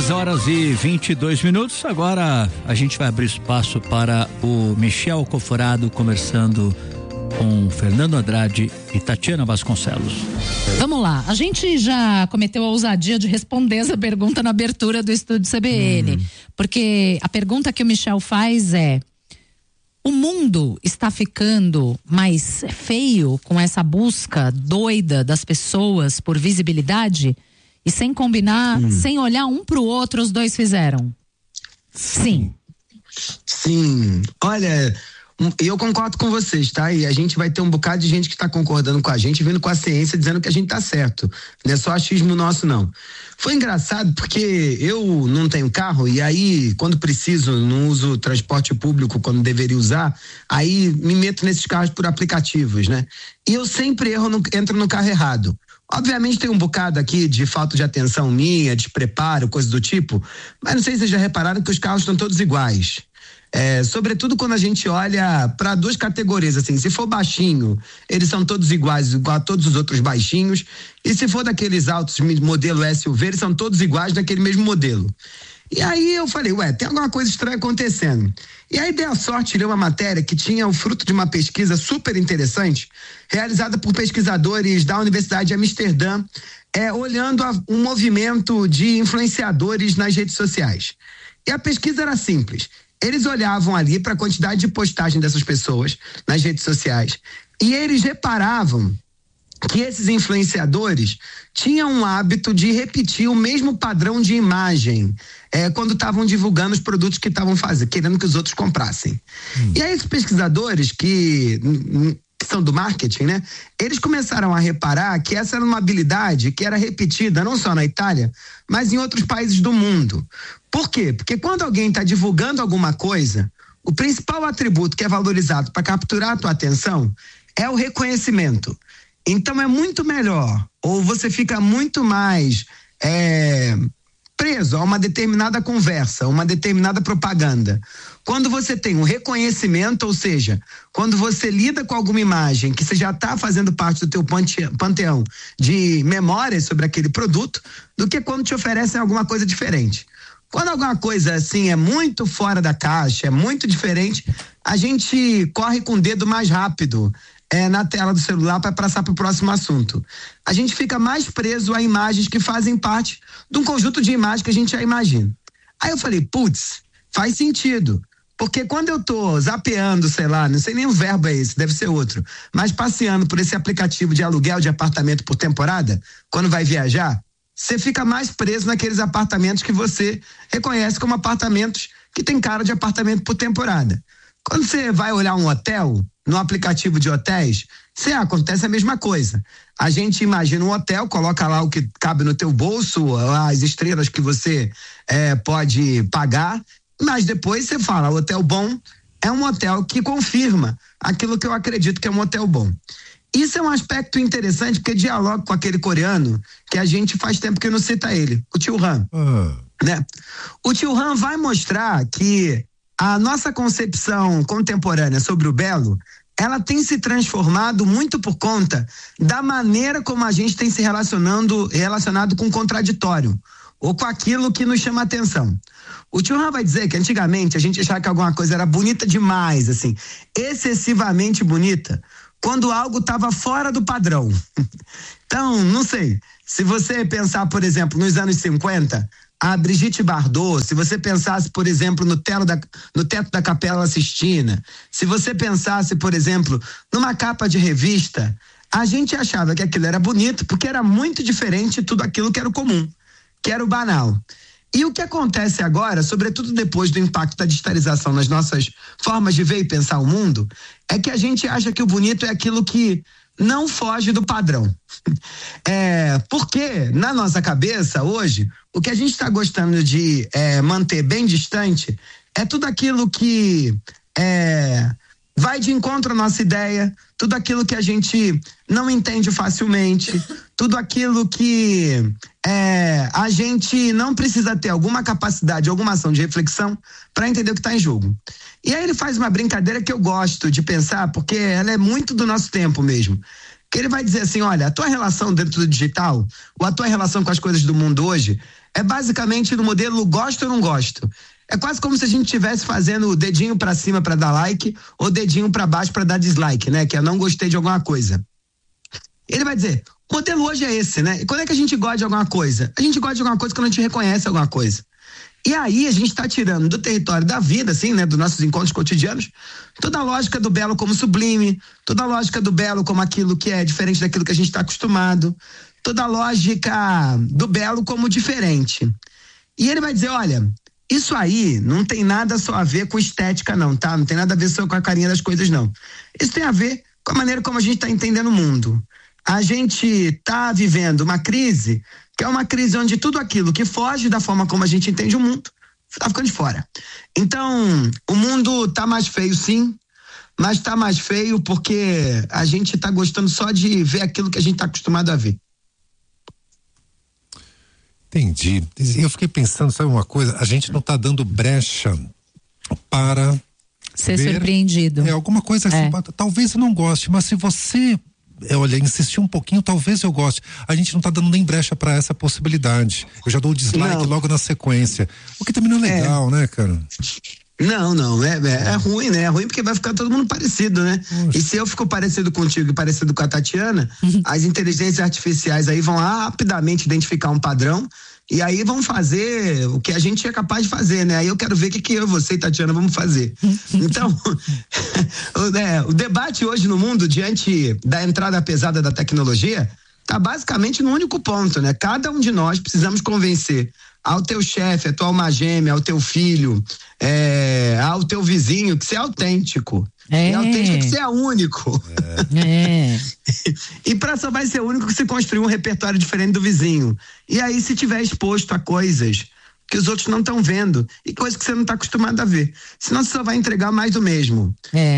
6h22. Agora a gente vai abrir espaço para o Michel Coforado conversando com Fernando Andrade e Tatiana Vasconcelos. Vamos lá, a gente já cometeu a ousadia de responder essa pergunta na abertura do Estúdio CBN, porque a pergunta que o Michel faz é: o mundo está ficando mais feio com essa busca doida das pessoas por visibilidade? E sem combinar, sem olhar um pro outro, os dois fizeram. Sim. Sim. Olha, eu concordo com vocês, tá? E a gente vai ter um bocado de gente que tá concordando com a gente, vindo com a ciência, dizendo que a gente tá certo. Não é só achismo nosso, não. Foi engraçado porque eu não tenho carro e aí, quando preciso, não uso transporte público quando deveria usar, aí me meto nesses carros por aplicativos, né? E eu sempre entro no carro errado. Obviamente tem um bocado aqui de falta de atenção minha, despreparo, coisa do tipo, mas não sei se vocês já repararam que os carros estão todos iguais. Sobretudo quando a gente olha para duas categorias, assim, se for baixinho, eles são todos iguais, igual a todos os outros baixinhos, e se for daqueles altos, modelo SUV, eles são todos iguais naquele mesmo modelo. E aí eu falei, tem alguma coisa estranha acontecendo. E aí dei a sorte de ler uma matéria que tinha o fruto de uma pesquisa super interessante, realizada por pesquisadores da Universidade de Amsterdã, olhando um movimento de influenciadores nas redes sociais. E a pesquisa era simples. Eles olhavam ali para a quantidade de postagem dessas pessoas nas redes sociais e eles reparavam que esses influenciadores tinham um hábito de repetir o mesmo padrão de imagem quando estavam divulgando os produtos que estavam fazendo, querendo que os outros comprassem. E aí esses pesquisadores que são do marketing, né? Eles começaram a reparar que essa era uma habilidade que era repetida não só na Itália, mas em outros países do mundo. Por quê? Porque quando alguém está divulgando alguma coisa, o principal atributo que é valorizado para capturar a tua atenção é o reconhecimento. Então é muito melhor, ou você fica muito mais preso a uma determinada conversa, uma determinada propaganda. Quando você tem um reconhecimento, ou seja, quando você lida com alguma imagem que você já está fazendo parte do teu panteão de memórias sobre aquele produto, do que quando te oferecem alguma coisa diferente. Quando alguma coisa assim é muito fora da caixa, é muito diferente, a gente corre com o dedo mais rápido na tela do celular para passar para o próximo assunto. A gente fica mais preso a imagens que fazem parte de um conjunto de imagens que a gente já imagina. Aí eu falei, faz sentido. Porque quando eu tô zapeando, sei lá, não sei nem o verbo é esse, deve ser outro, mas passeando por esse aplicativo de aluguel de apartamento por temporada, quando vai viajar, você fica mais preso naqueles apartamentos que você reconhece como apartamentos que tem cara de apartamento por temporada. Quando você vai olhar um hotel, no aplicativo de hotéis, acontece a mesma coisa. A gente imagina um hotel, coloca lá o que cabe no teu bolso, as estrelas que você pode pagar, mas depois você fala, o hotel bom é um hotel que confirma aquilo que eu acredito que é um hotel bom. Isso é um aspecto interessante, porque dialoga com aquele coreano que a gente faz tempo que não cita ele, o Tio Han. Né? O Tio Han vai mostrar que a nossa concepção contemporânea sobre o belo, ela tem se transformado muito por conta da maneira como a gente tem se relacionado com o contraditório, ou com aquilo que nos chama a atenção. O Tio Han vai dizer que antigamente a gente achava que alguma coisa era bonita demais, assim, excessivamente bonita, quando algo estava fora do padrão. Então, não sei, se você pensar, por exemplo, nos anos 50, a Brigitte Bardot, se você pensasse, por exemplo, no teto da Capela Sistina, se você pensasse, por exemplo, numa capa de revista, a gente achava que aquilo era bonito porque era muito diferente de tudo aquilo que era o comum, que era o banal. E o que acontece agora, sobretudo depois do impacto da digitalização nas nossas formas de ver e pensar o mundo, é que a gente acha que o bonito é aquilo que não foge do padrão. Porque na nossa cabeça hoje, o que a gente está gostando de manter bem distante é tudo aquilo que vai de encontro à nossa ideia, tudo aquilo que a gente não entende facilmente, tudo aquilo que a gente não precisa ter alguma capacidade, alguma ação de reflexão para entender o que está em jogo. E aí ele faz uma brincadeira que eu gosto de pensar, porque ela é muito do nosso tempo mesmo. Que ele vai dizer assim, olha, a tua relação dentro do digital, ou a tua relação com as coisas do mundo hoje, é basicamente no modelo gosto ou não gosto. É quase como se a gente estivesse fazendo o dedinho pra cima pra dar like, ou dedinho pra baixo pra dar dislike, né? Que é não gostei de alguma coisa. Ele vai dizer, o modelo hoje é esse, né? E quando é que a gente gosta de alguma coisa? A gente gosta de alguma coisa quando a gente reconhece alguma coisa. E aí a gente está tirando do território da vida, assim, né? Dos nossos encontros cotidianos, toda a lógica do belo como sublime, toda a lógica do belo como aquilo que é diferente daquilo que a gente está acostumado, toda a lógica do belo como diferente. E ele vai dizer, olha, isso aí não tem nada só a ver com estética não, tá? Não tem nada a ver só com a carinha das coisas não. Isso tem a ver com a maneira como a gente está entendendo o mundo. A gente está vivendo uma crise que é uma crise onde tudo aquilo que foge da forma como a gente entende o mundo está ficando de fora. Então, o mundo tá mais feio, sim, mas tá mais feio porque a gente tá gostando só de ver aquilo que a gente tá acostumado a ver. Entendi. Eu fiquei pensando, sabe uma coisa? A gente não tá dando brecha para ser surpreendido. É alguma coisa assim, talvez eu não goste, mas se você olha, insistir um pouquinho, talvez eu goste. A gente não tá dando nem brecha pra essa possibilidade. Eu já dou o dislike logo na sequência. O que também não é legal, né, cara? Não, é ruim, né? É ruim porque vai ficar todo mundo parecido, né? Poxa. E se eu fico parecido contigo e parecido com a Tatiana, as inteligências artificiais aí vão rapidamente identificar um padrão e aí vão fazer o que a gente é capaz de fazer, né? Aí eu quero ver o que eu, você e Tatiana vamos fazer. Então, o debate hoje no mundo, diante da entrada pesada da tecnologia, tá basicamente no único ponto, né? Cada um de nós precisamos convencer ao teu chefe, à tua alma gêmea, ao teu filho, ao teu vizinho, que você é autêntico. É autêntico que você é único. E só vai ser único que você construir um repertório diferente do vizinho. E aí, se tiver exposto a coisas que os outros não estão vendo e coisas que você não está acostumado a ver. Senão você só vai entregar mais do mesmo.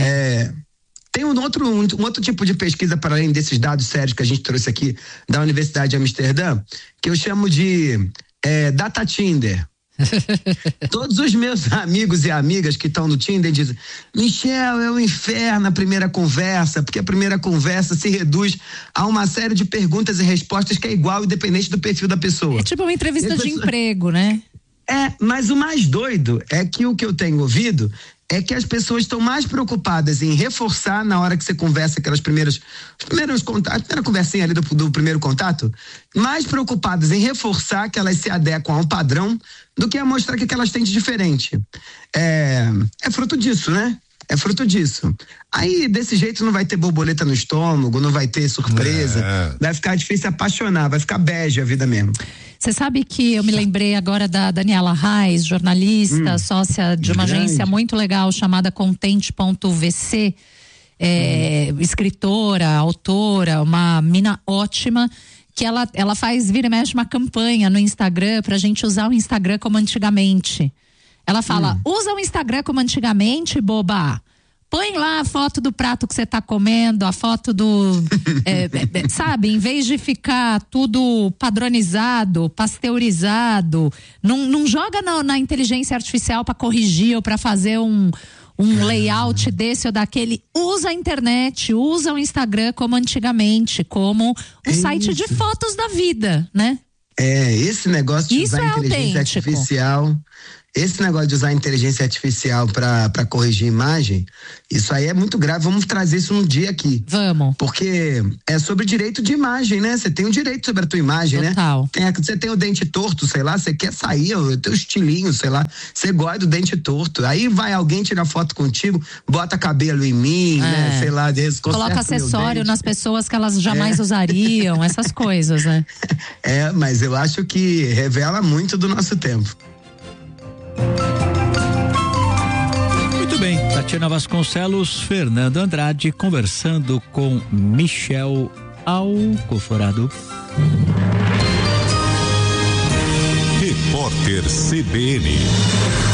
Tem um outro tipo de pesquisa para além desses dados sérios que a gente trouxe aqui da Universidade de Amsterdã, que eu chamo de Data Tinder. Todos os meus amigos e amigas que estão no Tinder dizem: Michel, é um inferno a primeira conversa, porque a primeira conversa se reduz a uma série de perguntas e respostas que é igual independente do perfil da pessoa. É tipo uma entrevista de emprego, né? Mas o mais doido é que o que eu tenho ouvido é que as pessoas estão mais preocupadas em reforçar na hora que você conversa aquelas primeiros contatos, a primeira conversinha ali do primeiro contato, mais preocupadas em reforçar que elas se adequam a um padrão do que a mostrar o que elas têm de diferente. É fruto disso, né? É fruto disso. Aí, desse jeito, não vai ter borboleta no estômago, não vai ter surpresa, vai ficar difícil apaixonar, vai ficar bege a vida mesmo. Você sabe que eu me lembrei agora da Daniela Reis, jornalista, sócia de uma agência muito legal chamada Contente.vc, escritora, autora, uma mina ótima, que ela faz, vira e mexe, uma campanha no Instagram pra gente usar o Instagram como antigamente. Ela fala, usa o Instagram como antigamente, boba. Põe lá a foto do prato que você tá comendo, a foto do... sabe, em vez de ficar tudo padronizado, pasteurizado, não joga na inteligência artificial para corrigir ou para fazer um layout desse ou daquele. Usa a internet, usa o Instagram como antigamente, como um site de fotos da vida, né? Esse negócio de usar a inteligência artificial... Esse negócio de usar a inteligência artificial para corrigir imagem, isso aí é muito grave. Vamos trazer isso um dia aqui. Vamos. Porque é sobre direito de imagem, né? Você tem um direito sobre a tua imagem, total, né? Você tem o dente torto, sei lá, você quer sair, o teu estilinho, sei lá, você gosta do dente torto. Aí vai alguém tirar foto contigo, bota cabelo em mim, né? Sei lá, coloca acessório nas pessoas que elas jamais usariam, essas coisas, né? Mas eu acho que revela muito do nosso tempo. Muito bem, Tatiana Vasconcelos, Fernando Andrade conversando com Michel Alcoforado. Repórter CBN.